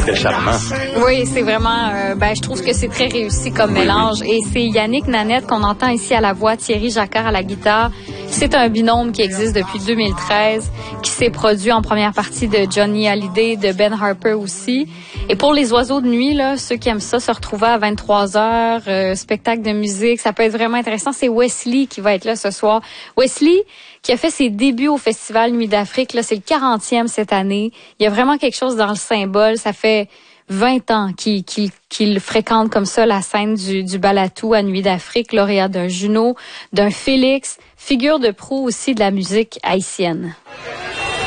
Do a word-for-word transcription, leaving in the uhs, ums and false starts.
très charmant. Oui, c'est vraiment, euh, ben, je trouve que c'est très réussi comme oui, mélange. Oui. Et c'est Yannick Nanette qu'on entend ici à la voix, Thierry Jacquard à la guitare. C'est un binôme qui existe depuis deux mille treize, qui s'est produit en première partie de Johnny Hallyday, de Ben Harper aussi. Et pour les oiseaux de nuit, là, ceux qui aiment ça, se retrouver à vingt-trois heures, euh, spectacle de musique, ça peut être vraiment intéressant. C'est Wesley qui va être là ce soir. Wesley, qui a fait ses débuts au Festival Nuit d'Afrique, là, c'est le quarantième cette année. Il y a vraiment quelque chose dans le symbole. Ça fait vingt ans qu'il, qu'il, qu'il fréquente comme ça la scène du, du Balatou à Nuit d'Afrique, lauréat d'un Juno, d'un Félix, figure de proue aussi de la musique haïtienne.